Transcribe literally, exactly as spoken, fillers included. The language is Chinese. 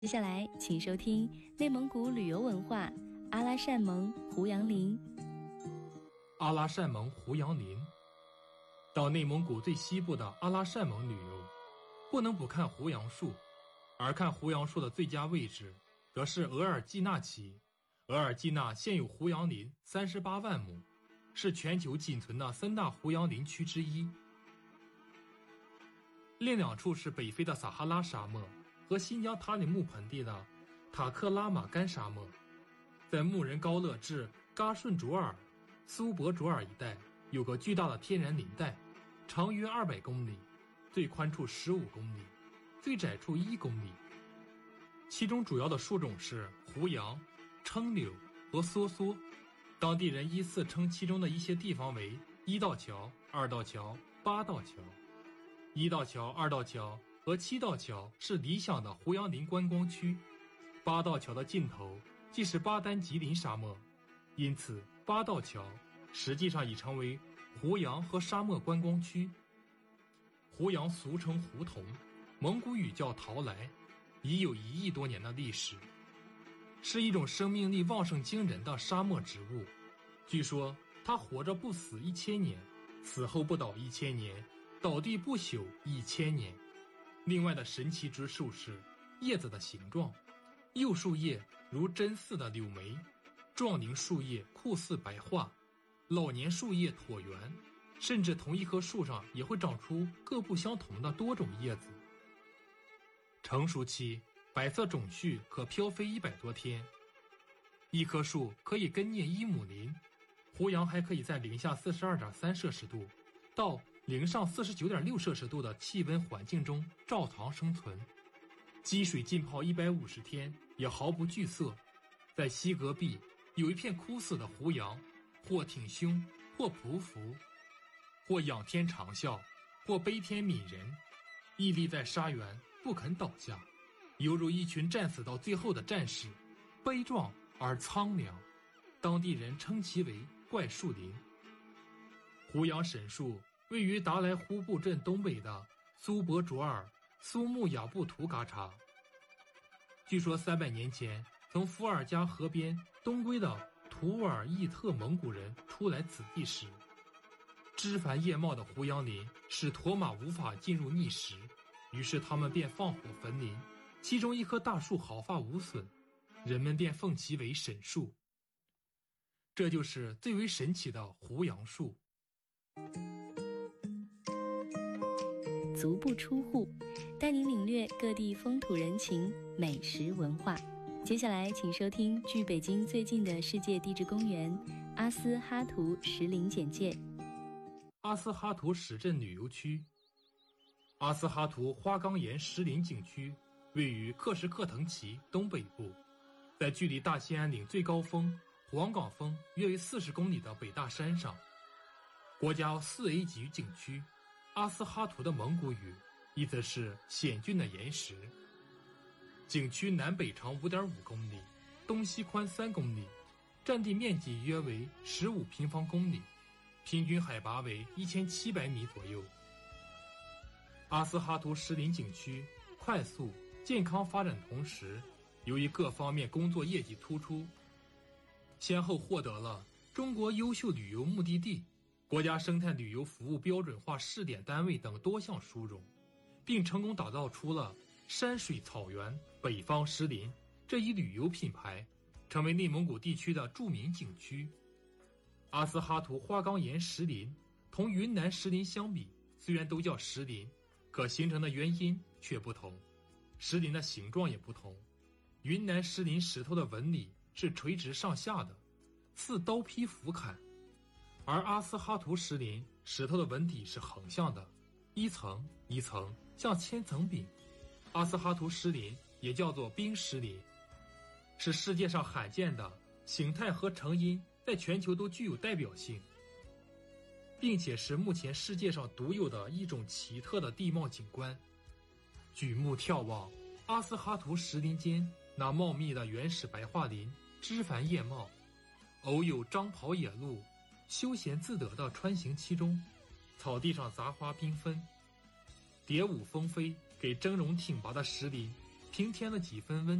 接下来请收听内蒙古旅游文化阿拉善盟胡杨林。 阿拉善盟胡杨林，到内蒙古最西部的阿拉善盟旅游，不能不看胡杨树，而看胡杨树的最佳位置，则是额尔济纳旗。额尔济纳现有胡杨林三十八万亩，是全球仅存的三大胡杨林区之一。另两处是北非的撒哈拉沙漠和新疆塔里木盆地的塔克拉玛干沙漠。在木仁高勒至嘎顺卓尔、苏博卓尔一带有个巨大的天然林带，长约二百公里，最宽处十五公里，最窄处一公里。其中主要的树种是胡杨、称柳和梭梭。当地人依次称其中的一些地方为一道桥、二道桥、八道桥。一道桥、二道桥和七道桥是理想的胡杨林观光区，八道桥的尽头即是巴丹吉林沙漠，因此八道桥实际上已成为胡杨和沙漠观光区。胡杨俗称胡同，蒙古语叫陶来，已有一亿多年的历史，是一种生命力旺盛惊人的沙漠植物。据说它活着不死一千年，死后不倒一千年，倒地不朽一千年。另外的神奇之处是叶子的形状，幼树叶如针似的柳眉，壮龄树叶酷似白桦，老年树叶椭圆，甚至同一棵树上也会长出各不相同的多种叶子。成熟期白色种絮可飘飞一百多天，一棵树可以根蘖一亩林。胡杨还可以在零下四十二点三摄氏度到零上四十九点六摄氏度的气温环境中照常生存，积水浸泡一百五十天也毫不惧色。在西戈壁有一片枯死的胡杨，或挺胸，或匍匐，或仰天长啸，或悲天悯人，屹立在沙原不肯倒下，犹如一群战死到最后的战士，悲壮而苍凉。当地人称其为怪树林。胡杨神树位于达莱忽布镇东北的苏博卓尔苏木雅布图嘎查。据说三百年前从伏尔加河边东归的图尔伊特蒙古人出来此地时，枝繁叶茂的胡杨林使驼马无法进入觅食，于是他们便放火焚林，其中一棵大树毫发无损，人们便奉其为神树。这就是最为神奇的胡杨树。 足不出户，带您领略各地风土人情、美食文化。接下来请收听距北京最近的世界地质公园阿斯哈图石林简介。 阿斯哈图石镇旅游区。阿斯哈图花岗岩石林景区位于克什克腾旗东北部，在距离大兴安岭最高峰黄岗峰约为四十公里的北大山上。国家四 A 级景区，阿斯哈图的蒙古语意思是险峻的岩石。景区南北长 五点五公里，东西宽三公里，占地面积约为十五平方公里，平均海拔为一千七百米左右。阿斯哈图石林景区快速健康发展同时，由于各方面工作业绩突出，先后获得了中国优秀旅游目的地、国家生态旅游服务标准化试点单位等多项殊荣，并成功打造出了山水草原北方石林这一旅游品牌，成为内蒙古地区的著名景区。阿斯哈图花岗岩石林同云南石林相比，虽然都叫石林，可形成的原因却不同，石林的形状也不同。云南石林石头的纹理是垂直上下的，似刀劈斧砍，而阿斯哈图石林石头的纹体是横向的，一层一层像千层饼。阿斯哈图石林也叫做冰石林，是世界上罕见的形态和成因在全球都具有代表性，并且是目前世界上独有的一种奇特的地貌景观。举目眺望，阿斯哈图石林间那茂密的原始白桦林枝繁叶茂，偶有张袍野鹿休闲自得地穿行其中，草地上杂花缤纷，蝶舞蜂飞，给峥嵘挺拔的石林平添了几分温